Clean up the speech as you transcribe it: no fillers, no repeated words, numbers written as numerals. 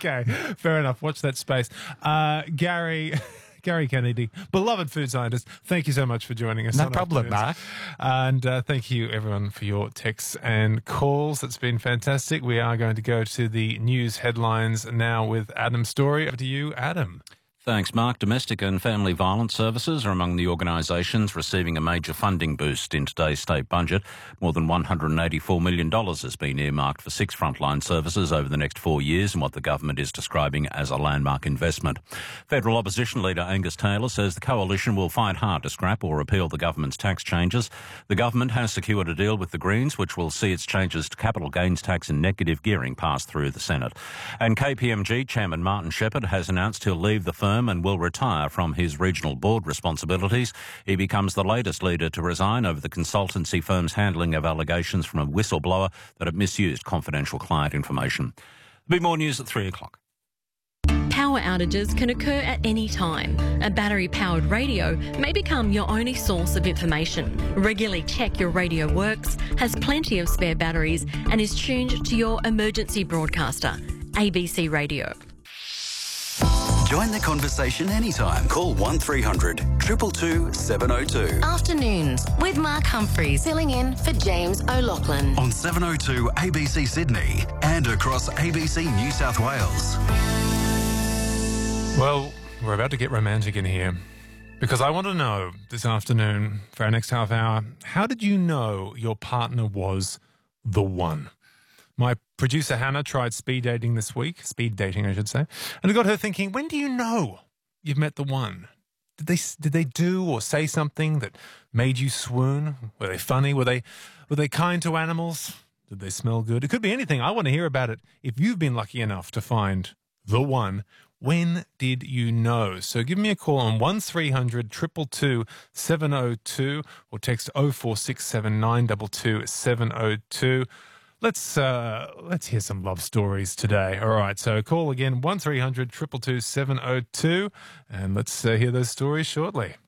Okay, fair enough. Watch that space. Gary Kennedy, beloved food scientist, thank you so much for joining us. No problem, Mark. And thank you, everyone, for your texts and calls. It's been fantastic. We are going to go to the news headlines now with Adam Story. Over to you, Adam. Thanks, Mark. Domestic and family violence services are among the organisations receiving a major funding boost in today's state budget. More than $184 million has been earmarked for 6 frontline services over the next 4 years in what the government is describing as a landmark investment. Federal opposition leader Angus Taylor says the coalition will fight hard to scrap or repeal the government's tax changes. The government has secured a deal with the Greens, which will see its changes to capital gains tax and negative gearing pass through the Senate. And KPMG chairman Martin Shepherd has announced he'll leave the firm and will retire from his regional board responsibilities. He becomes the latest leader to resign over the consultancy firm's handling of allegations from a whistleblower that it misused confidential client information. There'll be more news at 3 o'clock. Power outages can occur at any time. A battery-powered radio may become your only source of information. Regularly check your radio works, has plenty of spare batteries and is tuned to your emergency broadcaster, ABC Radio. Join the conversation anytime. Call 1300 222 702. Afternoons with Mark Humphreys filling in for James O'Loughlin. On 702 ABC Sydney and across ABC New South Wales. Well, we're about to get romantic in here because I want to know this afternoon for our next half hour, how did you know your partner was the one? My producer Hannah tried speed dating this week, I should say, and it got her thinking, when do you know you've met the one? Did they do or say something that made you swoon? Were they funny? Were they kind to animals? Did they smell good? It could be anything. I want to hear about it. If you've been lucky enough to find the one, when did you know? So give me a call on 1300 222 702 or text 0467 922 702. Let's hear some love stories today. All right, so call again 1300 222 702 and let's hear those stories shortly.